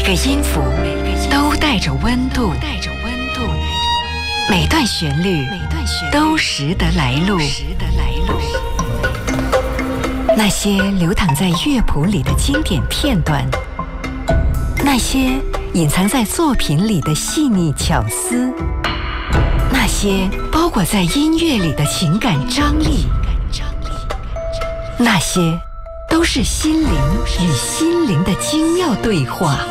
个音符都带着温度，每段旋律都识得来路。那些流淌在乐谱里的经典片段，那些隐藏在作品里的细腻巧思，那些包裹在音乐里的情感张力，那些都是心灵与心灵的精妙对话。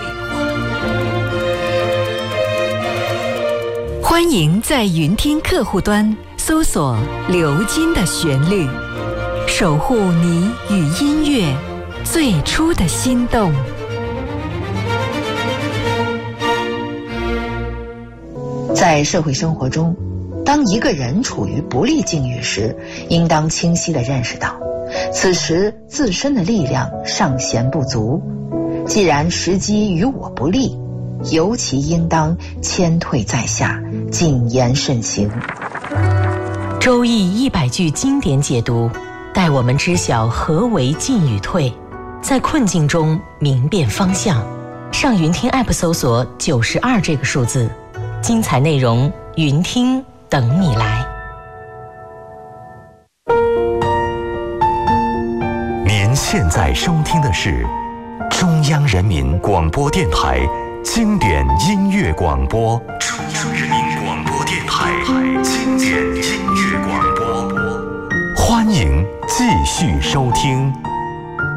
欢迎在云听客户端搜索刘金的旋律，守护你与音乐最初的心动。 在社会生活中，当一个人处于不利境遇时，应当清晰地认识到，此时自身的力量尚显不足。既然时机与我不利，尤其应当谦退在下，谨言慎行。 周易100句经典解读，带我们知晓何为进与退，在困境中明辨方向。上云听 App 搜索92这个数字，精彩内容云听等你来。 您现在收听的是中央人民广播电台经典音乐广播，中央人民广播电台经典音乐广播，欢迎继续收听。